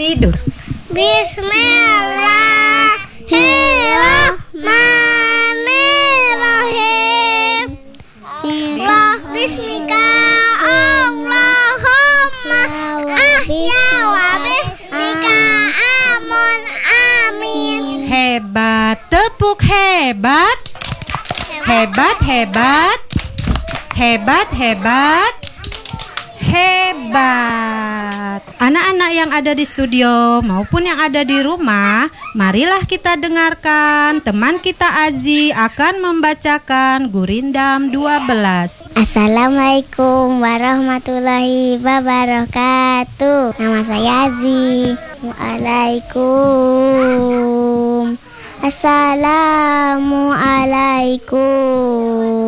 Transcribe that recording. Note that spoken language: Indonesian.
tidur. Bismillahirrahmanirrahim. Allah bismika Allahumma ahya wa bismika amun amin. Hebat, tepuk hebat. Hebat, hebat. Hebat, hebat. Hebat. Anak-anak yang ada di studio maupun yang ada di rumah, marilah kita dengarkan teman kita Azi akan membacakan Gurindam 12. Assalamualaikum warahmatullahi wabarakatuh. Nama saya Azi. Waalaikumsalam. Assalamualaikum.